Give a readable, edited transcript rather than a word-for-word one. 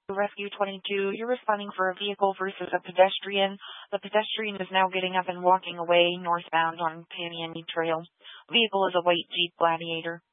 Rescue 22, you're responding for a vehicle versus a pedestrian. The pedestrian is now getting up and walking away northbound on Taniani Trail. Vehicle is a white Jeep Gladiator.